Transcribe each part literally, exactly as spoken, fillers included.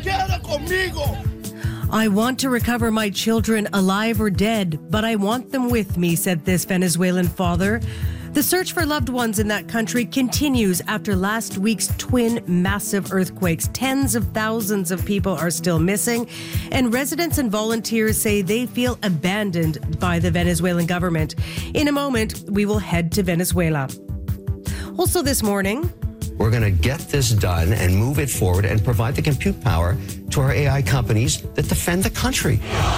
queda conmigo. I want to recover my children alive or dead, but I want them with me, said this Venezuelan father. The search for loved ones in that country continues after last week's twin massive earthquakes. Tens of thousands of people are still missing, and residents and volunteers say they feel abandoned by the Venezuelan government. In a moment, we will head to Venezuela. Also this morning, we're going to get this done and move it forward and provide the compute power to our A I companies that defend the country.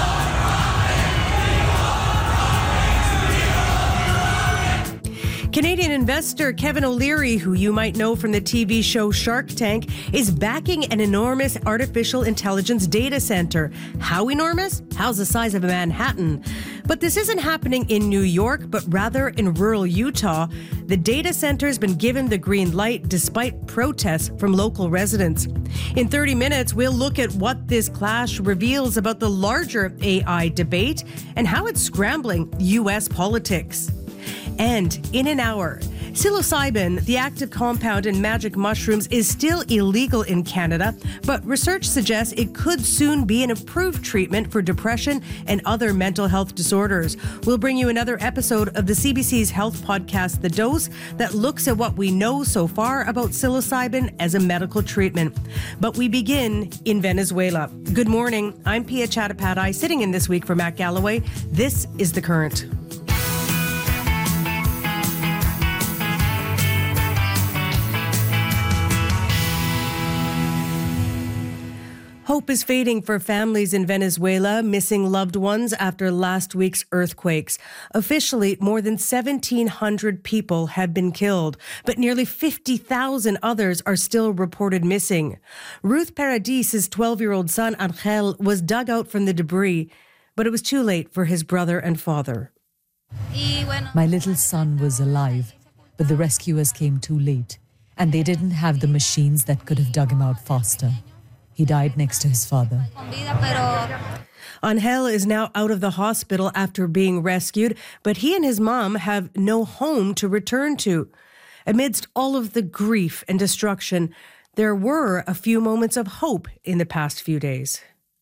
Canadian investor Kevin O'Leary, who you might know from the T V show Shark Tank, is backing an enormous artificial intelligence data center. How enormous? How's the size of Manhattan? But this isn't happening in New York, but rather in rural Utah. The data center's been given the green light despite protests from local residents. In thirty minutes, we'll look at what this clash reveals about the larger A I debate and how it's scrambling U S politics. And in an hour, psilocybin, the active compound in magic mushrooms, is still illegal in Canada, but research suggests it could soon be an approved treatment for depression and other mental health disorders. We'll bring you another episode of the C B C's health podcast, The Dose, that looks at what we know so far about psilocybin as a medical treatment. But we begin in Venezuela. Good morning. I'm Pia Chattopadhyay, sitting in this week for Matt Galloway. This is The Current. Hope is fading for families in Venezuela missing loved ones after last week's earthquakes. Officially, more than seventeen hundred people have been killed, but nearly fifty thousand others are still reported missing. Ruth Paradis' twelve-year-old son, Angel, was dug out from the debris, but it was too late for his brother and father. My little son was alive, but the rescuers came too late, and they didn't have the machines that could have dug him out faster. He died next to his father. Angel is now out of the hospital after being rescued, but he and his mom have no home to return to. Amidst all of the grief and destruction, there were a few moments of hope in the past few days.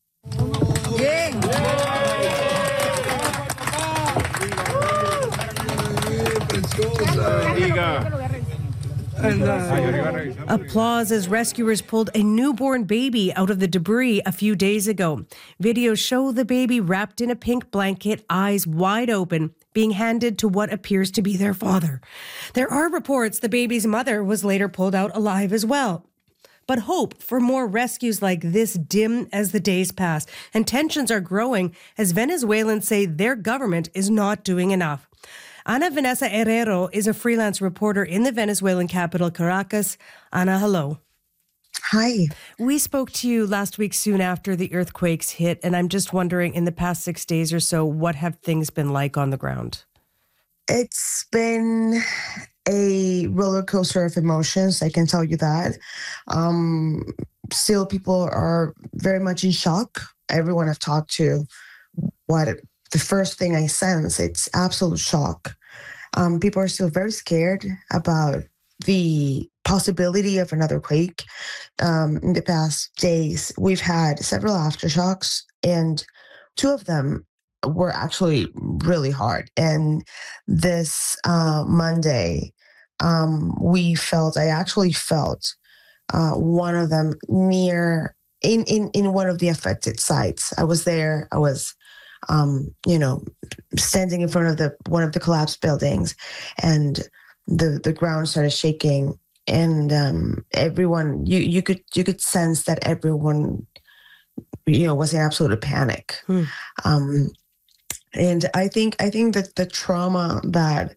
Applause as rescuers pulled a newborn baby out of the debris a few days ago. Videos show the baby wrapped in a pink blanket, eyes wide open, being handed to what appears to be their father. There are reports the baby's mother was later pulled out alive as well. But hope for more rescues like this dim as the days pass, and tensions are growing as Venezuelans say their government is not doing enough. Ana Vanessa Herrero is a freelance reporter in the Venezuelan capital, Caracas. Ana, hello. Hi. We spoke to you last week soon after the earthquakes hit, and I'm just wondering, in the past six days or so, what have things been like on the ground? It's been a roller coaster of emotions, I can tell you that. Um, still, people are very much in shock. Everyone I've talked to, what the first thing I sense, it's absolute shock. Um, people are still very scared about the possibility of another quake. Um, in the past days, we've had several aftershocks, and two of them were actually really hard. And this uh, Monday, um, we felt, I actually felt uh, one of them near, in, in, in one of the affected sites. I was there, I was Um, you know, standing in front of the one of the collapsed buildings, and the the ground started shaking, and um, everyone you you could you could sense that everyone, you know, was in absolute panic. Hmm. Um, and I think I think that the trauma that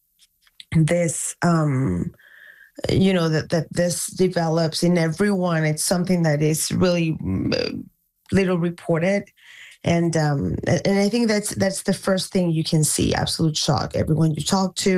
this um, you know that that this develops in everyone, it's something that is really little reported. And um, and I think that's that's the first thing you can see, absolute shock. Everyone you talk to,